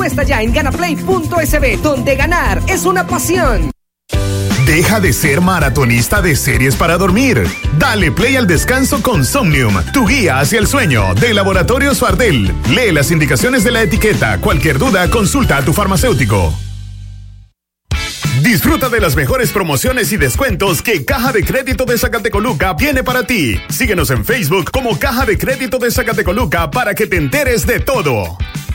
Está ya en ganaplay.sb, donde ganar es una pasión. Deja de ser maratonista de series para dormir. Dale play al descanso con Somnium, tu guía hacia el sueño, de Laboratorios Fardel. Lee las indicaciones de la etiqueta. Cualquier duda, consulta a tu farmacéutico. Disfruta de las mejores promociones y descuentos que Caja de Crédito de Zacatecoluca tiene para ti. Síguenos en Facebook como Caja de Crédito de Zacatecoluca para que te enteres de todo.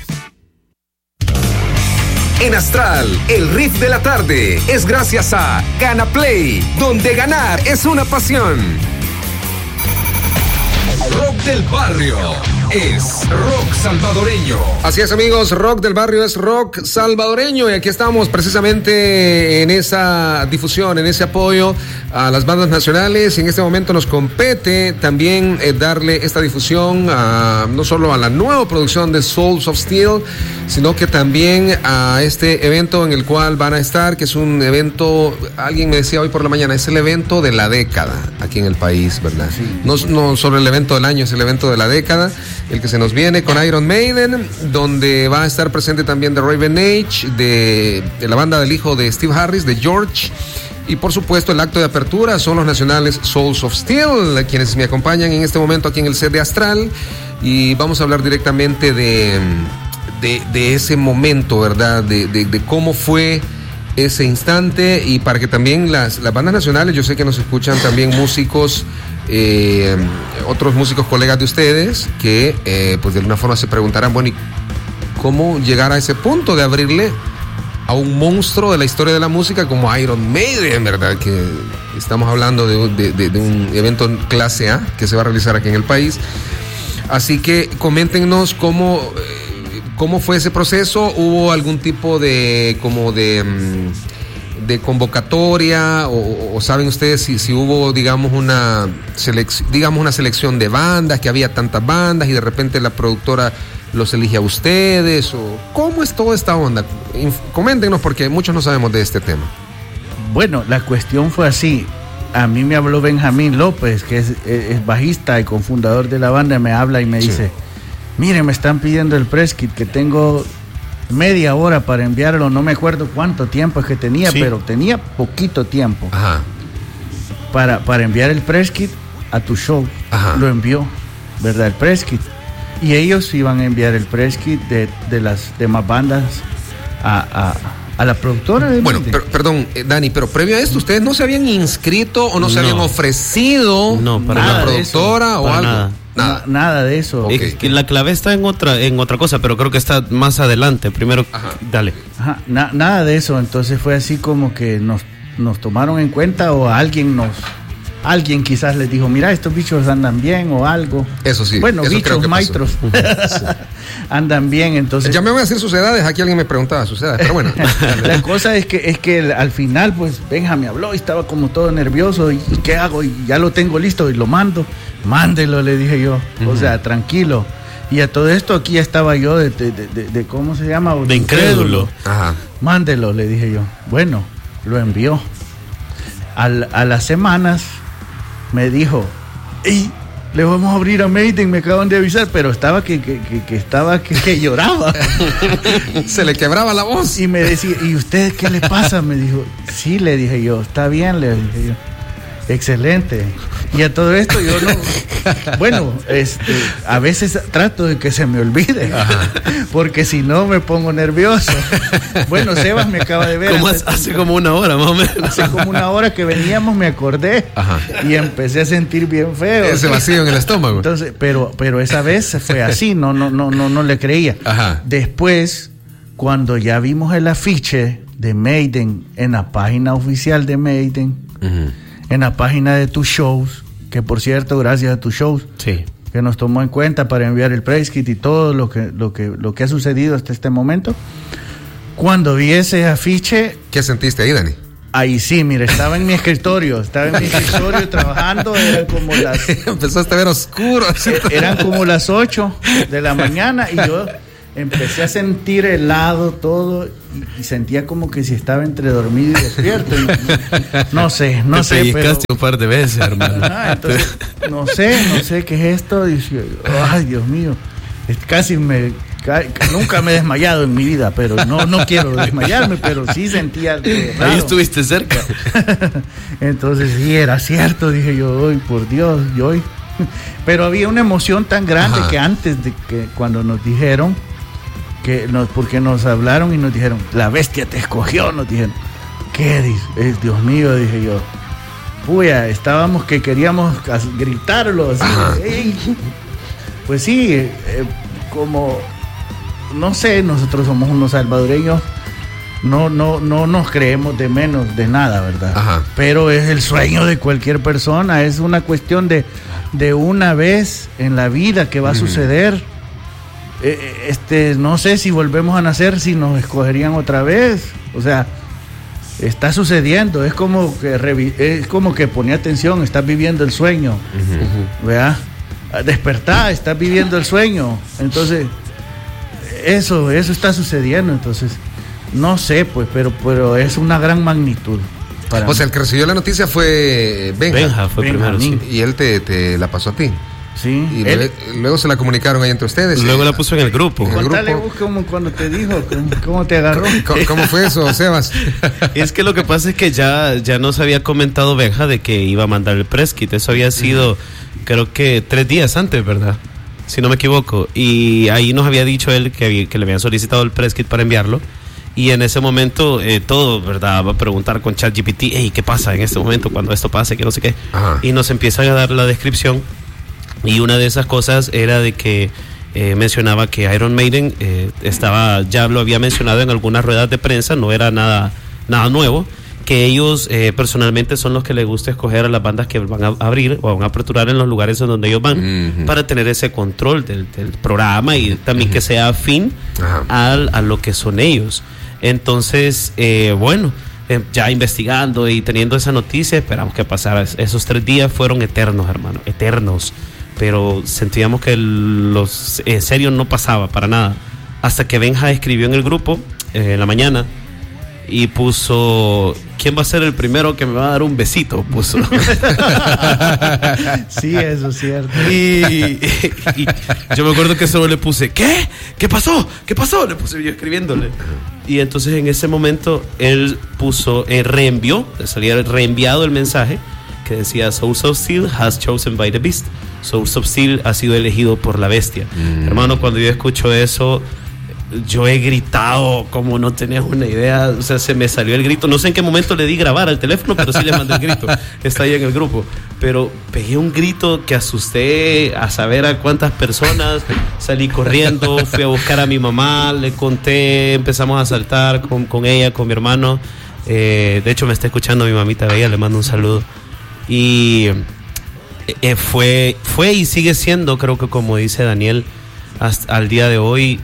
En Astral, el riff de la tarde es gracias a Ganaplay, donde ganar es una pasión. Rock del barrio es rock salvadoreño. Así es, amigos, rock del barrio es rock salvadoreño y aquí estamos precisamente en esa difusión, en ese apoyo a las bandas nacionales. Y en este momento nos compete también darle esta difusión no solo a la nueva producción de Souls of Steel, sino que también a este evento en el cual van a estar, que es un evento, alguien me decía hoy por la mañana, es el evento de la década aquí en el país, ¿verdad? Sí. No solo el evento del año, es el evento de la década, el que se nos viene con Iron Maiden, donde va a estar presente también The Raven Age, de la banda del hijo de Steve Harris, de George. Y por supuesto el acto de apertura son los nacionales Souls of Steel, quienes me acompañan en este momento aquí en el set de Astral. Y vamos a hablar directamente de ese momento, ¿verdad? De cómo fue ese instante, y para que también las bandas nacionales, yo sé que nos escuchan también músicos, otros músicos colegas de ustedes, que pues de alguna forma se preguntarán, bueno, ¿y cómo llegar a ese punto de abrirle a un monstruo de la historia de la música como Iron Maiden, ¿verdad? Que estamos hablando de un evento clase A que se va a realizar aquí en el país. Así que coméntenos cómo fue ese proceso. ¿Hubo algún tipo de convocatoria o saben ustedes si hubo, digamos, una selección de bandas, que había tantas bandas y de repente la productora los elige a ustedes, o cómo es toda esta onda? Coméntenos, porque muchos no sabemos de este tema. Bueno, la cuestión fue así. A mí me habló Benjamín López, que es bajista y cofundador de la banda, me habla y me dice: mire, me están pidiendo el press kit, que tengo media hora para enviarlo, no me acuerdo cuánto tiempo es que tenía, pero tenía poquito tiempo. Ajá. Para enviar el press kit a tu show. Ajá. Lo envió, ¿verdad? El press kit. Y ellos iban a enviar el press kit de las demás bandas a la productora. Bueno, perdón, Dani, pero previo a esto, ¿ustedes no se habían inscrito o no se habían ofrecido para la productora o algo? Nada de eso. Okay. Es que la clave está en otra cosa, pero creo que está más adelante. Primero, dale. Nada de eso. Entonces fue así como que nos tomaron en cuenta, o alguien quizás les dijo: mira, estos bichos andan bien o algo. Eso sí. Bueno, eso bichos maestros andan bien, entonces. Ya me voy a decir sus edades. Aquí alguien me preguntaba sus edades, pero bueno. La cosa es que al final, pues, Benja me habló y estaba como todo nervioso. ¿Y qué hago? Y ya lo tengo listo y lo mando. Mándelo, le dije yo. O sea, tranquilo. Y a todo esto aquí estaba yo de ¿cómo se llama? De incrédulo. Ajá. Mándelo, le dije yo. Bueno, lo envió. A las semanas me dijo: ¡ey! Le vamos a abrir a Maiden, me acaban de avisar, pero estaba que lloraba. Se le quebraba la voz. Y me decía: ¿y usted qué le pasa? Me dijo. Sí, le dije yo. Está bien, le dije yo. Excelente. Y a todo esto yo no. Bueno, a veces trato de que se me olvide. Ajá. Porque si no me pongo nervioso. Bueno, Sebas me acaba de ver. Hace como una hora, más o menos. Hace como una hora que veníamos, me acordé. Ajá. Y empecé a sentir bien feo. Ese vacío en el estómago. Entonces, pero esa vez fue así, no le creía. Ajá. Después, cuando ya vimos el afiche de Maiden en la página oficial de Maiden, en la página de tus shows, que por cierto, gracias a tus shows, que nos tomó en cuenta para enviar el press kit y todo lo que ha sucedido hasta este momento. Cuando vi ese afiche, ¿qué sentiste ahí, Dani? Ahí sí, mire, estaba en mi escritorio trabajando, eran como las... Empezaste a ver oscuro. Eran como las 8 de la mañana y yo empecé a sentir helado todo y sentía como que si estaba entre dormido y despierto. No sé, pero un par de veces, hermano. Entonces, no sé qué es esto. Y, ay, Dios mío, casi me Nunca me he desmayado en mi vida, pero no quiero desmayarme, pero sí sentía raro. Ahí estuviste cerca. Entonces sí, era cierto, dije yo, hoy por Dios, hoy. Pero había una emoción tan grande que antes de que cuando nos dijeron porque nos hablaron y nos dijeron, la bestia te escogió, nos dijeron. ¿Qué dice? Dios mío, dije yo. Puya, estábamos que queríamos gritarlo así. Pues sí, como no sé, nosotros somos unos salvadoreños, no nos creemos de menos de nada, ¿verdad? Pero es el sueño de cualquier persona, es una cuestión de una vez en la vida que va a suceder. No sé si volvemos a nacer, si nos escogerían otra vez, o sea, está sucediendo, es como que ponía atención, estás viviendo el sueño, ¿verdad? Despertá, estás viviendo el sueño, entonces eso está sucediendo, entonces no sé, pues, pero es una gran magnitud. O sea, el que recibió la noticia fue Benja fue primero, sí. Y él te la pasó a ti. Sí. Y luego se la comunicaron ahí entre ustedes. Luego la puso en el grupo. Contale vos cuando te dijo, cómo te agarró. ¿Cómo fue eso, Sebas? Es que lo que pasa es que ya nos había comentado Benja de que iba a mandar el press kit. Eso había sido, creo que 3 días antes, ¿verdad? Si no me equivoco. Y ahí nos había dicho él que le habían solicitado el press kit para enviarlo. Y en ese momento todo, ¿verdad? Va a preguntar con ChatGPT, hey, ¿qué pasa en este momento cuando esto pase? Que no sé qué. Y nos empiezan a dar la descripción. Y una de esas cosas era de que mencionaba que Iron Maiden ya lo había mencionado en algunas ruedas de prensa, no era nada nuevo, que ellos personalmente son los que les gusta escoger a las bandas que van a abrir o van a aperturar en los lugares en donde ellos van, para tener ese control del programa y también que sea afín a lo que son ellos. Entonces, ya investigando y teniendo esa noticia, esperamos que pasara. Esos 3 días fueron eternos, hermano, eternos. Pero sentíamos que en serio no pasaba para nada. Hasta que Benja escribió en el grupo en la mañana y puso, ¿quién va a ser el primero que me va a dar un besito? Puso. Sí, eso es cierto. Y yo me acuerdo que solo le puse, ¿qué? ¿Qué pasó? Le puse yo escribiéndole. Y entonces en ese momento él puso, salía reenviado el mensaje que decía, Source of Steel has chosen by the beast. Source of Steel ha sido elegido por la bestia. Hermano, cuando yo escucho eso, yo he gritado como no tenías una idea. O sea, se me salió el grito. No sé en qué momento le di grabar al teléfono, pero sí le mandé el grito. Está ahí en el grupo. Pero pegué un grito que asusté a saber a cuántas personas. Salí corriendo, fui a buscar a mi mamá, le conté, empezamos a saltar con ella, con mi hermano. De hecho, me está escuchando mi mamita Bella, le mando un saludo. Y fue y sigue siendo, creo que como dice Daniel, hasta al día de hoy,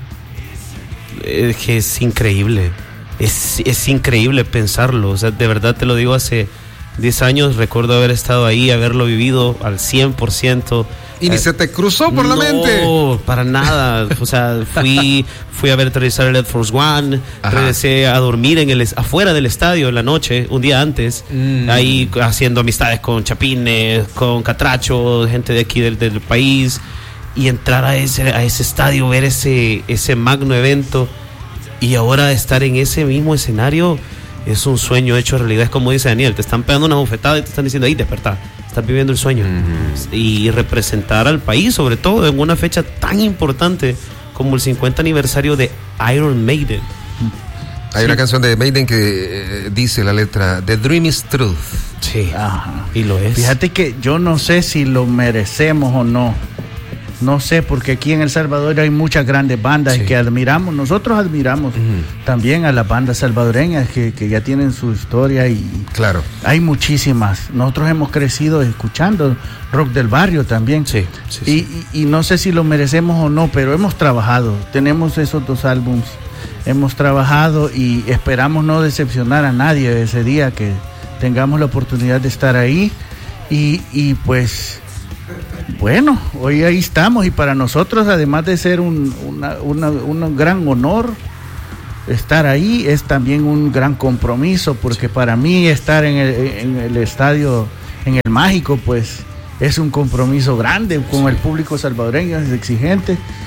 que es increíble. Es increíble pensarlo. O sea, de verdad te lo digo, hace 10 años recuerdo haber estado ahí, haberlo vivido al 100%. ¿Y ni se te cruzó por la mente? No, para nada. O sea, fui a ver aterrizar el Air Force One, regresé a dormir afuera del estadio en la noche, un día antes, ahí haciendo amistades con chapines, con catrachos, gente de aquí del país, y entrar a ese estadio, ver ese magno evento, y ahora estar en ese mismo escenario es un sueño hecho realidad. Es como dice Daniel, te están pegando una bofetada y te están diciendo, ahí despertá, estás viviendo el sueño. Y representar al país, sobre todo en una fecha tan importante como el 50 aniversario de Iron Maiden. Hay una canción de Maiden que dice la letra, The Dream is Truth. Sí, y lo es. Fíjate que yo no sé si lo merecemos o no. No sé, porque aquí en El Salvador hay muchas grandes bandas que admiramos. Nosotros admiramos también a las bandas salvadoreñas que ya tienen su historia y claro, hay muchísimas. Nosotros hemos crecido escuchando rock del barrio también. Sí. Y no sé si lo merecemos o no, pero hemos trabajado. Tenemos esos 2 álbums. Hemos trabajado y esperamos no decepcionar a nadie ese día que tengamos la oportunidad de estar ahí. Y pues... bueno, hoy ahí estamos y para nosotros, además de ser un gran honor estar ahí, es también un gran compromiso, porque para mí estar en el estadio, en el Mágico, pues es un compromiso grande con el público salvadoreño, es exigente,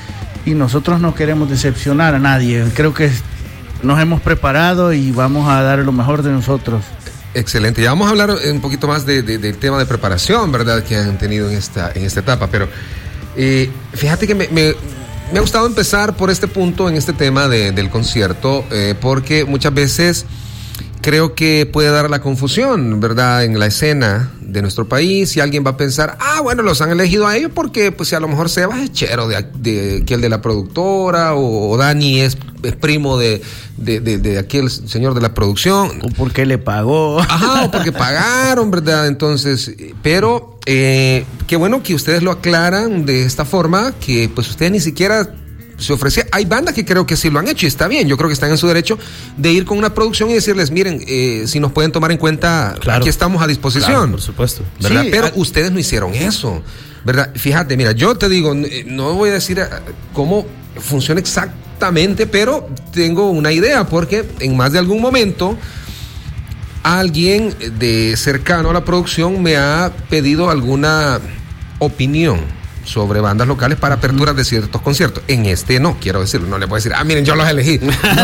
y nosotros no queremos decepcionar a nadie. Creo que nos hemos preparado y vamos a dar lo mejor de nosotros. Excelente. Ya vamos a hablar un poquito más del tema de preparación, ¿verdad?, que han tenido en esta etapa, pero fíjate que me ha gustado empezar por este punto en este tema del concierto, porque muchas veces creo que puede dar la confusión, ¿verdad?, en la escena de nuestro país, y alguien va a pensar, bueno, los han elegido a ellos porque, pues, si a lo mejor Sebas es chero de aquel de la productora, o Dani es primo de aquel señor de la producción. O porque le pagó. Ajá, o porque pagaron, ¿verdad? Entonces, pero qué bueno que ustedes lo aclaran de esta forma, que pues ustedes ni siquiera se ofrecía. Hay bandas que creo que sí lo han hecho y está bien. Yo creo que están en su derecho de ir con una producción y decirles, miren, si nos pueden tomar en cuenta, claro, aquí estamos a disposición. Claro, por supuesto. ¿Verdad? Sí, pero ustedes no hicieron eso, ¿verdad? Fíjate, mira, yo te digo, no voy a decir cómo funciona exactamente, pero tengo una idea, porque en más de algún momento alguien de cercano a la producción me ha pedido alguna opinión sobre bandas locales para aperturas de ciertos conciertos. En este no, quiero decirlo, no le voy a decir, miren, yo los elegí.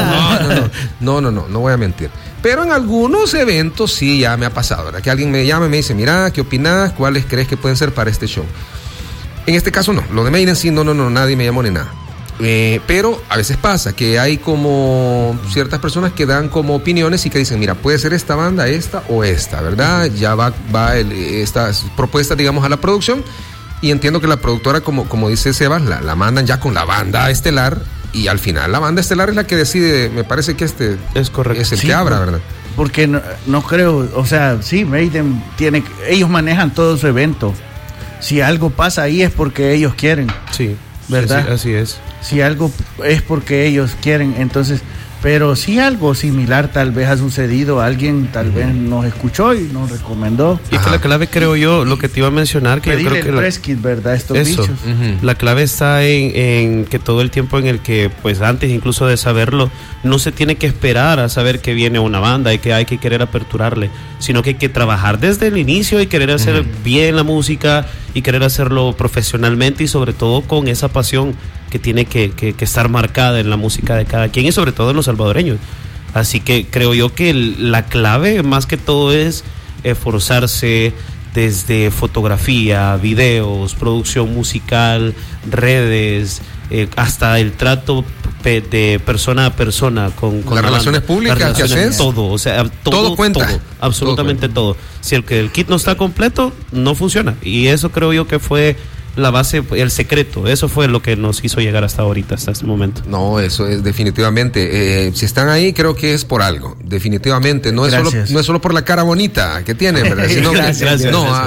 No voy a mentir. Pero en algunos eventos sí ya me ha pasado, ¿verdad? Que alguien me llama y me dice, mira, ¿qué opinas? ¿Cuáles crees que pueden ser para este show? En este caso no, lo de Maiden sí, no, nadie me llamó ni nada. Pero a veces pasa que hay como ciertas personas que dan como opiniones y que dicen, mira, puede ser esta banda, esta o esta, ¿verdad? Ya va estas propuestas, digamos, a la producción. Y entiendo que la productora, como dice Sebas, la mandan ya con la banda estelar, y al final la banda estelar es la que decide. Me parece que es correcto, es el que abra, ¿verdad? Porque no creo, o sea, sí, Maiden ellos manejan todo su evento. Si algo pasa ahí es porque ellos quieren. Sí, ¿verdad? Sí, así es. Si algo es porque ellos quieren, entonces... Pero si algo similar tal vez ha sucedido, alguien tal vez nos escuchó y nos recomendó. Y que la clave, creo yo, lo que te iba a mencionar, que pedir yo creo que el press kit, ¿verdad? Estos eso, bichos. La clave está en que todo el tiempo en el que, pues antes incluso de saberlo, no se tiene que esperar a saber que viene una banda y que hay que querer aperturarle, sino que hay que trabajar desde el inicio y querer hacer bien la música y querer hacerlo profesionalmente, y sobre todo con esa pasión que tiene que estar marcada en la música de cada quien, y sobre todo en los salvadoreños. Así que creo yo que la clave más que todo es esforzarse desde fotografía, videos, producción musical, redes, hasta el trato de persona a persona con las relaciones públicas que haces, todo, o sea, todo cuenta, absolutamente todo. Si el kit no está completo, no funciona, y eso creo yo que fue la base, el secreto. Eso fue lo que nos hizo llegar hasta ahorita, hasta este momento. No, eso es definitivamente. Si están ahí, creo que es por algo. Definitivamente. No es solo por la cara bonita que tienen, ¿verdad? Sino gracias.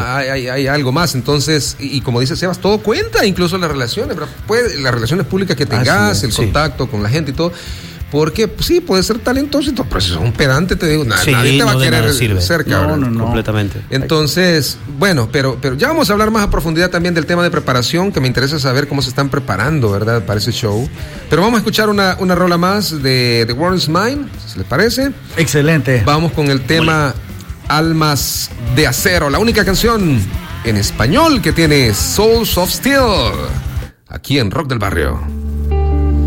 Hay algo más. Entonces, y como dice Sebas, todo cuenta, incluso las relaciones, ¿verdad? Las relaciones públicas que tengas, el contacto con la gente y todo. Porque pues, sí, puede ser talentoso, pero si sos un pedante, te digo, nadie te va a querer cerca. No, completamente. Entonces, bueno, pero ya vamos a hablar más a profundidad también del tema de preparación, que me interesa saber cómo se están preparando, ¿verdad?, para ese show. Pero vamos a escuchar una rola más de The World Is Mine, ¿se les parece? Excelente. Vamos con el tema Almas de Acero, la única canción en español que tiene Souls of Steel, aquí en Rock del Barrio.